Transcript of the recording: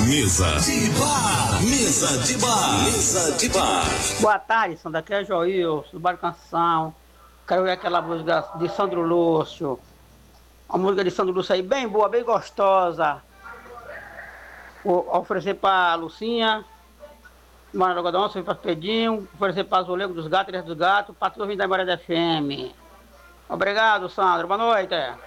Mesa de bar. Mesa de bar. Mesa de bar. Boa tarde, Sandra. Aqui é Joil, do Bar Canção. Quero ver aquela música de Sandro Lúcio. Uma música de Sandro Lúcio aí bem boa, bem gostosa. Vou oferecer para Lucinha, Mara do Algodão, para Pedinho, oferecer para Azulejo dos Gatos, para todos os da Memória da FM. Obrigado, Sandro. Boa noite.